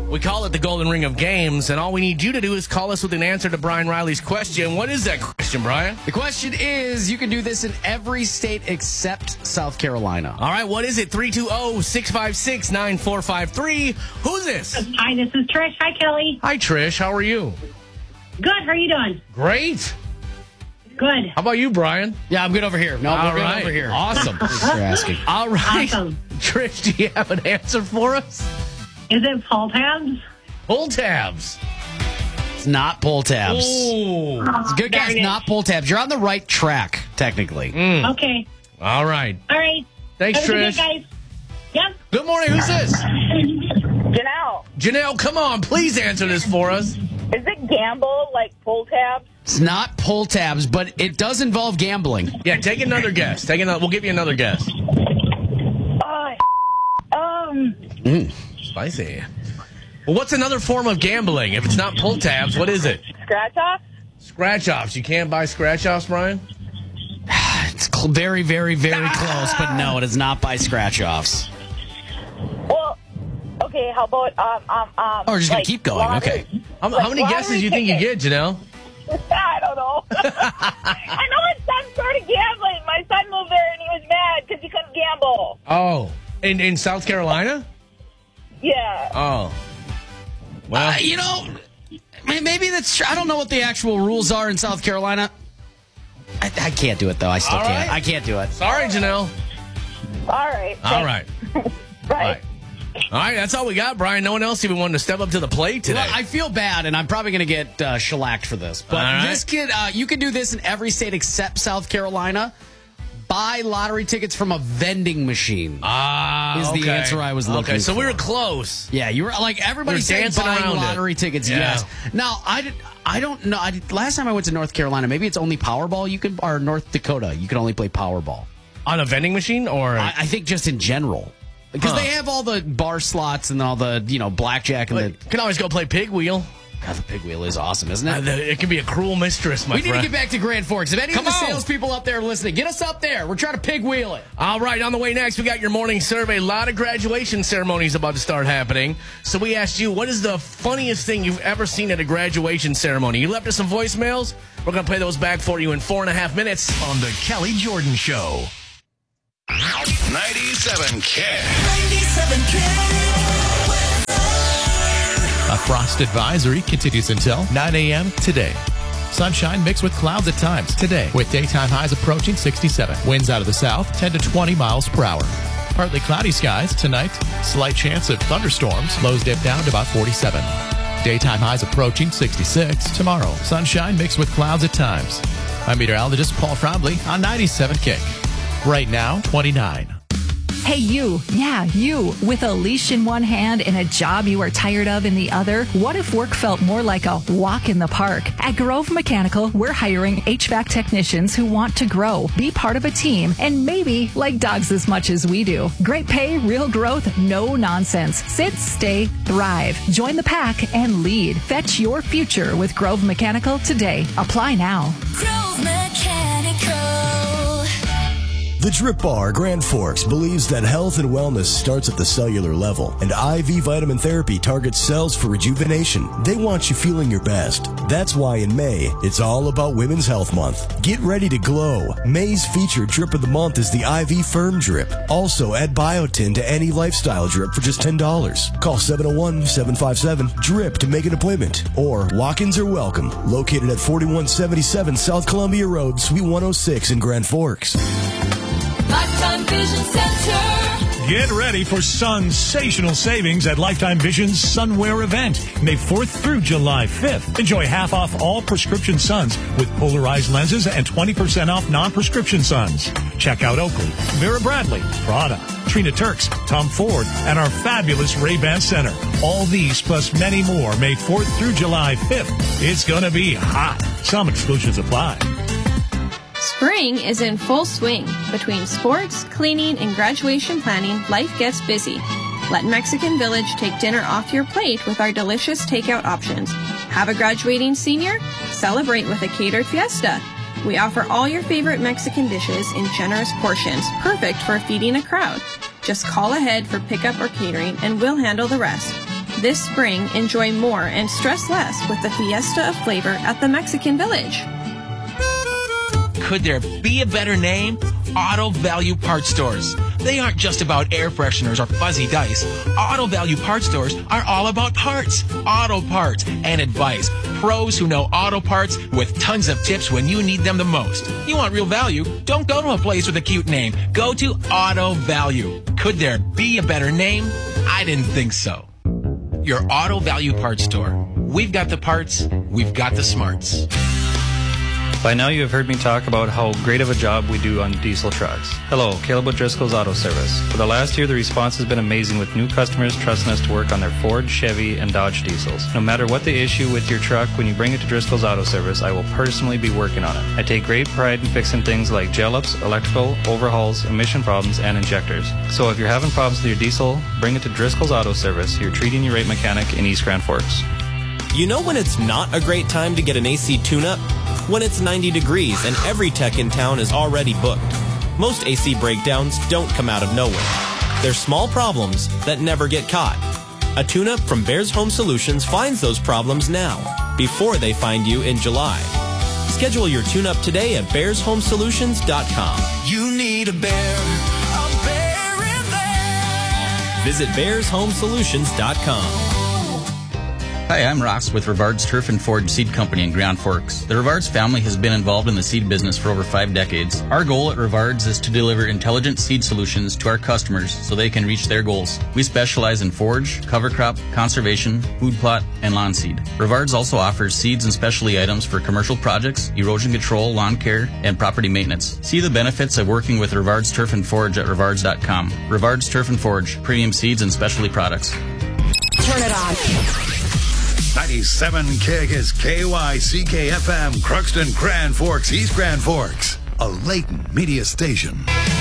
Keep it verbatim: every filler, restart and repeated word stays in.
We call it the Golden Ring of Games, and all we need you to do is call us with an answer to Brian Riley's question. What is that question, Brian? The question is, you can do this in every state except South Carolina. All right, what is it? three two zero, six five six, nine four five three. Who's this? Hi, this is Trish. Hi, Kelly. Hi, Trish. How are you? Good. How are you doing? Great. Good. How about you, Brian? Yeah, I'm good over here. No, All I'm good right. over here. Awesome. Thanks for asking. All right. Awesome. Trish, do you have an answer for us? Is it pull tabs? Pull tabs. It's not pull tabs. Ooh. It's a good guess, Darn it. not pull tabs. You're on the right track, technically. Mm. Okay. All right. All right. Thanks, Have a good Trish. day, guys. Yep. Good morning. Who's this? Janelle, Janelle, come on. Please answer this for us. is it gamble like pull tabs? It's not pull tabs, but it does involve gambling. Yeah, take another guess. Take another. We'll give you another guess. Uh, um, Spicy. Well, what's another form of gambling? If it's not pull tabs, what is it? scratch off? Scratch offs. You can't buy scratch offs, Brian? It's cl- very, very, very close, but no, it is not by scratch-offs. Well, okay. How about um um um? Oh, we're just going like to keep going. lottery. Okay. How, Like how many lottery guesses do you think you get, tickets. Janelle? I don't know. I know it's some sort of gambling. My son moved there and he was mad because he couldn't gamble. Oh, in in South Carolina? Yeah. Oh, well, Uh, you know, may- maybe that's true. I don't know what the actual rules are in South Carolina. I, I can't do it, though. I still All can't. right. I can't do it. sorry, Janelle. All right. All right, Right. all right, all right. That's all we got, Brian. No one else even wanted to step up to the plate today. Well, I feel bad, and I'm probably going to get uh, shellacked for this. But All right. this kid, uh, you can do this in every state except South Carolina. Buy lottery tickets from a vending machine. Ah, is the okay. answer I was looking Okay, so we for. were close. Yeah, you were like everybody We're said dancing buying around it. lottery tickets. Yeah. Yes. Now I did. I don't know. I did, last time I went to North Carolina, maybe it's only Powerball. You can or North Dakota. You can only play Powerball. On a vending machine, or I, I think just in general because Huh. they have all the bar slots and all the you know blackjack and Like, you can always go play pig wheel. the. God, the pig wheel is awesome, isn't Uh, it? the- It can be a cruel mistress, my We need to friend. get back to Grand Forks. If any Come of the on. salespeople up there are listening, get us up there. We're trying to pig wheel it. All right, on the way next, we got your morning survey. A lot of graduation ceremonies about to start happening. So we asked you, what is the funniest thing you've ever seen at a graduation ceremony? You left us some voicemails. We're going to play those back for you in four and a half minutes. On the Kelly Jordan Show. ninety-seven K. A frost advisory continues until nine a.m. today. Sunshine mixed with clouds at times today, with daytime highs approaching sixty-seven. Winds out of the south, ten to twenty miles per hour. Partly cloudy skies tonight. Slight chance of thunderstorms. Lows dip down to about forty-seven. Daytime highs approaching sixty-six. Tomorrow, sunshine mixed with clouds at times. I'm meteorologist Paul Frobley on ninety-seven K. Right now, twenty-nine. Hey, you. Yeah, you. With a leash in one hand and a job you are tired of in the other, what if work felt more like a walk in the park? At Grove Mechanical, we're hiring H V A C technicians who want to grow, be part of a team, and maybe like dogs as much as we do. Great pay, real growth, no nonsense. Sit, stay, thrive. Join the pack and lead. Fetch your future with Grove Mechanical today. Apply now. Grove Mechanical. The Drip Bar Grand Forks believes that health and wellness starts at the cellular level, and I V vitamin therapy targets cells for rejuvenation. They want you feeling your best. That's why in May, it's all about Women's Health Month. Get ready to glow. May's featured drip of the month is the I V Firm Drip. Also, add biotin to any lifestyle drip for just ten dollars. Call seven oh one, seven five seven, D R I P to make an appointment. Or walk-ins are welcome. Located at forty-one seventy-seven South Columbia Road, Suite one oh six in Grand Forks. Lifetime Vision Center. Get ready for sensational savings at Lifetime Vision's Sunwear event, May fourth through July fifth. Enjoy half off all prescription suns with polarized lenses and twenty percent off non-prescription suns. Check out Oakley, Vera Bradley, Prada, Trina Turks, Tom Ford, and our fabulous Ray-Ban Center. All these plus many more May fourth through July fifth. It's going to be hot. Some exclusions apply. Spring is in full swing. Between sports, cleaning, and graduation planning, life gets busy. Let Mexican Village take dinner off your plate with our delicious takeout options. Have a graduating senior? Celebrate with a catered fiesta. We offer all your favorite Mexican dishes in generous portions, perfect for feeding a crowd. Just call ahead for pickup or catering, and we'll handle the rest. This spring, enjoy more and stress less with the fiesta of flavor at the Mexican Village. Could there be a better name? Auto Value Parts Stores. They aren't just about air fresheners or fuzzy dice. Auto Value Parts Stores are all about parts, auto parts, and advice. Pros who know auto parts with tons of tips when you need them the most. You want real value? Don't go to a place with a cute name. Go to Auto Value. Could there be a better name? I didn't think so. Your Auto Value Parts Store. We've got the parts. We've got the smarts. By now you have heard me talk about how great of a job we do on diesel trucks. Hello, Caleb with Driscoll's Auto Service. For the last year, the response has been amazing with new customers trusting us to work on their Ford, Chevy, and Dodge diesels. No matter what the issue with your truck, when you bring it to Driscoll's Auto Service, I will personally be working on it. I take great pride in fixing things like gel-ups, electrical, overhauls, emission problems, and injectors. So if you're having problems with your diesel, bring it to Driscoll's Auto Service, your treating you right mechanic in East Grand Forks. You know when it's not a great time to get an A C tune-up? When it's ninety degrees and every tech in town is already booked. Most A C breakdowns don't come out of nowhere. They're small problems that never get caught. A tune-up from Bears Home Solutions finds those problems now, before they find you in July. Schedule your tune-up today at bears home solutions dot com. You need a bear, a bear in there. Visit bears home solutions dot com. Hi, I'm Ross with Rivard's Turf and Forge Seed Company in Grand Forks. The Rivard's family has been involved in the seed business for over five decades. Our goal at Rivard's is to deliver intelligent seed solutions to our customers so they can reach their goals. We specialize in forage, cover crop, conservation, food plot, and lawn seed. Rivard's also offers seeds and specialty items for commercial projects, erosion control, lawn care, and property maintenance. See the benefits of working with Rivard's Turf and Forge at rivards dot com. Rivard's Turf and Forge, premium seeds and specialty products. Turn it on. ninety-seven K is K Y C K F M, Crookston, Grand Forks, East Grand Forks, a Layton media station.